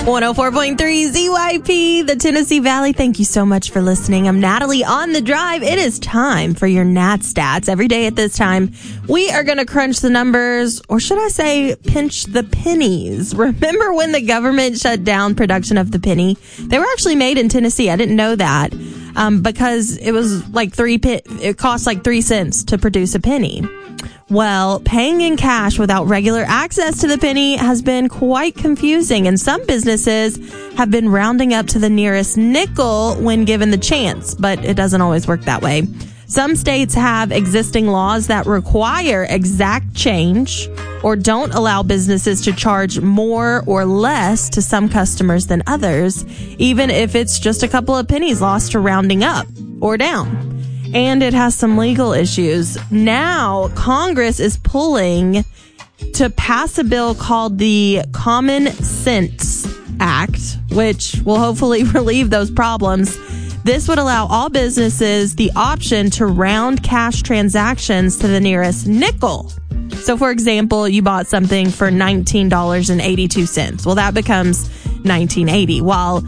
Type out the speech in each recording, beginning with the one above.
104.3 ZYP, the Tennessee Valley. Thank you so much for listening. I'm Natalie on the drive. It is time for your Nat Stats. Every day at this time, we are going to crunch the numbers, or should I say pinch the pennies. Remember when the government shut down production of the penny? They were actually made in Tennessee. I didn't know that because it was like it cost like 3 cents to produce a penny. Well, paying in cash without regular access to the penny has been quite confusing, and some businesses have been rounding up to the nearest nickel when given the chance, but it doesn't always work that way. Some states have existing laws that require exact change or don't allow businesses to charge more or less to some customers than others, even if it's just a couple of pennies lost to rounding up or down. And it has some legal issues. Now, Congress is pulling to pass a bill called the Common Sense Act, which will hopefully relieve those problems. This would allow all businesses the option to round cash transactions to the nearest nickel. So, for example, you bought something for $19.82. Well, that becomes $19.80, while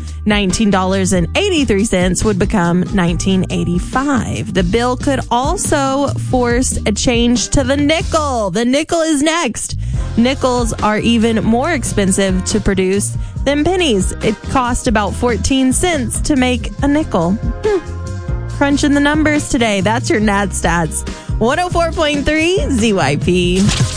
$19.83 would become $19.85. The bill could also force a change to the nickel. The nickel is next. Nickels are even more expensive to produce than pennies. It costs about 14 cents to make a nickel. Crunching the numbers today. That's your Nat Stats. 104.3 ZYP.